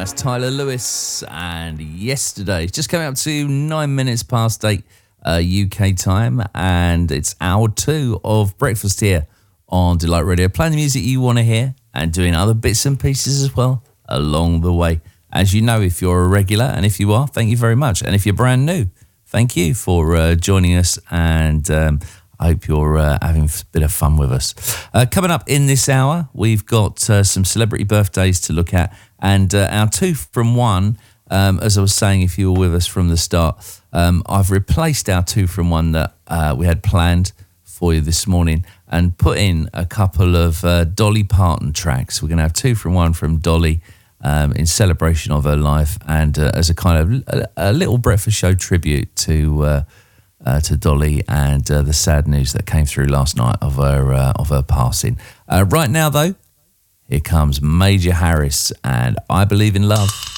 That's Tyler Lewis, and yesterday, just coming up to 9 minutes past 8 UK time, and it's hour 2 of breakfast here on Delight Radio, playing the music you want to hear and doing other bits and pieces as well along the way. As you know, if you're a regular, and if you are, thank you very much. And if you're brand new, thank you for joining us, and I hope you're having a bit of fun with us. Coming up in this hour, we've got some celebrity birthdays to look at, and our 2 from 1, as I was saying, if you were with us from the start, I've replaced our 2 from 1 that we had planned for you this morning and put in a couple of Dolly Parton tracks. We're going to have 2 from 1 from Dolly in celebration of her life, and as a kind of a little breakfast show tribute to Dolly and the sad news that came through last night of her passing. Right now, though, here comes Major Harris and I Believe in Love.